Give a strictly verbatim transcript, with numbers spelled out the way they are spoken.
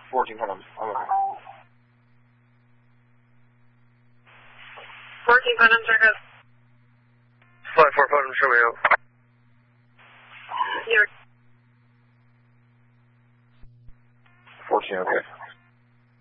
fourteen Putnam. I'm okay. fourteen Putnam, circle. Flight four Putnam, show me out. You're fourteen, okay.